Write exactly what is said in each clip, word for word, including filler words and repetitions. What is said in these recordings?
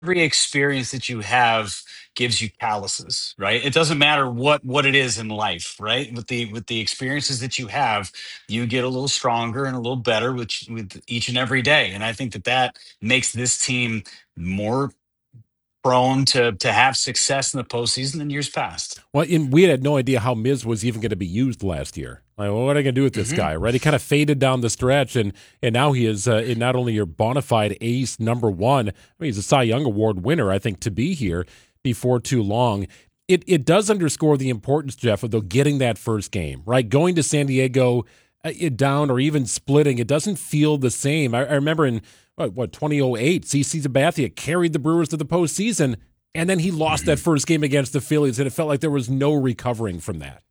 every experience that you have gives you calluses, right? It doesn't matter what what it is in life, right? With the with the experiences that you have, you get a little stronger and a little better with with each and every day. And I think that that makes this team more prone to to have success in the postseason than years past. Well, and we had no idea how Miz was even going to be used last year. Like, well, what are I going to do with this hmm guy, right? He kind of faded down the stretch, and and now he is uh, not only your bona fide ace number one, I mean, he's a Cy Young Award winner, I think, to be here before too long. It it does underscore the importance, Jeff, of though getting that first game, right? Going to San Diego uh, it down or even splitting, it doesn't feel the same. I, I remember in, what, what twenty oh eight, CeCe Sabathia carried the Brewers to the postseason, and then he lost that first game against the Phillies, and it felt like there was no recovering from that.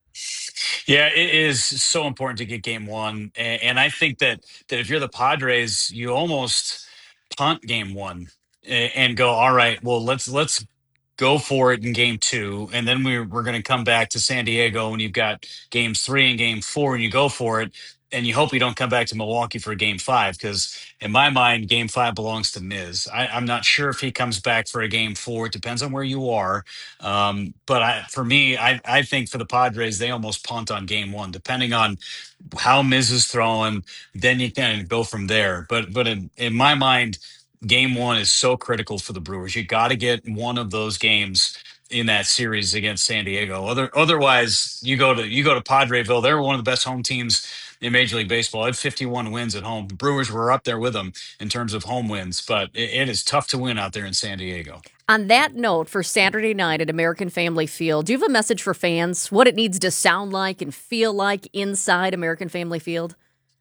Yeah, it is so important to get game one, and, and I think that that if you're the Padres, you almost punt game one a- and go, all right, well, let's let's go for it in game two, and then we're we're going to come back to San Diego, and you've got games three and game four, and you go for it, and you hope you don't come back to Milwaukee for game five, because in my mind, game five belongs to Miz. I, I'm not sure if he comes back for a game four. It depends on where you are. Um, but I, for me, I, I think for the Padres, they almost punt on game one, depending on how Miz is throwing. Then you can go from there. But but in, in my mind, game one is so critical for the Brewers. You got to get one of those games in that series against San Diego. Other otherwise, you go to you go to Padreville. They're one of the best home teams in Major League Baseball. They had fifty-one wins at home. The Brewers were up there with them in terms of home wins, but it, it is tough to win out there in San Diego. On that note, for Saturday night at American Family Field, do you have a message for fans? What it needs to sound like and feel like inside American Family Field?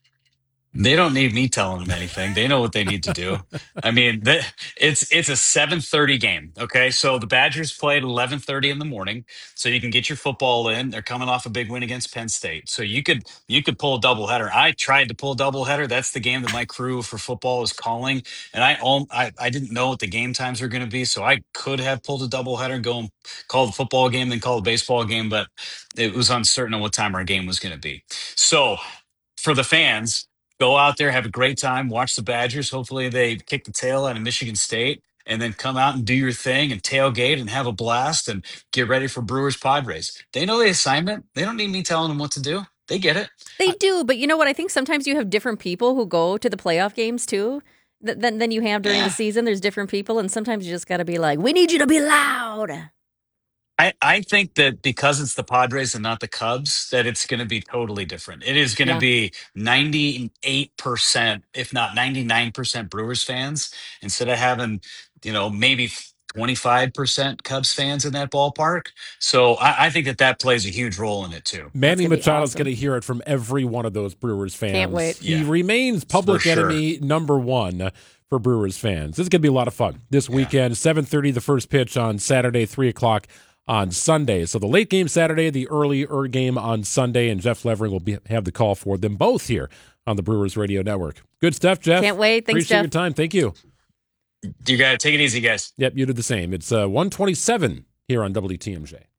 They don't need me telling them anything. They know what they need to do. I mean, the, it's it's a seven thirty game. Okay, so the Badgers play at eleven thirty in the morning, so you can get your football in. They're coming off a big win against Penn State, so you could you could pull a doubleheader. I tried to pull a doubleheader. That's the game that my crew for football is calling, and I al- I, I didn't know what the game times were going to be, so I could have pulled a doubleheader and go and call the football game, then call the baseball game, but it was uncertain on what time our game was going to be. So for the fans, go out there, have a great time, watch the Badgers. Hopefully, they kick the tail out of Michigan State, and then come out and do your thing and tailgate and have a blast and get ready for Brewers Padres. They know the assignment. They don't need me telling them what to do. They get it. They do, but you know what? I think sometimes you have different people who go to the playoff games too th- than, than you have during Yeah. the season. There's different people, and sometimes you just got to be like, we need you to be loud. I, I think that because it's the Padres and not the Cubs, that it's going to be totally different. It is going to Yeah. be ninety-eight percent, if not ninety-nine percent Brewers fans, instead of having, you know, maybe twenty-five percent Cubs fans in that ballpark. So I, I think that that plays a huge role in it too. That's Manny going to be Machado's awesome. going to hear it from every one of those Brewers fans. Can't wait. He Yeah, remains for public sure. enemy number one for Brewers fans. This is going to be a lot of fun this Yeah. weekend. seven thirty, the first pitch on Saturday, three o'clock on Sunday. So the late game Saturday, the earlier game on Sunday, and Jeff Levering will be, have the call for them both here on the Brewers Radio Network. Good stuff, Jeff. Can't wait. Thanks, Appreciate Jeff. your time. Thank you. You got to take it easy, guys. Yep, you did the same. It's uh, one twenty-seven here on W T M J.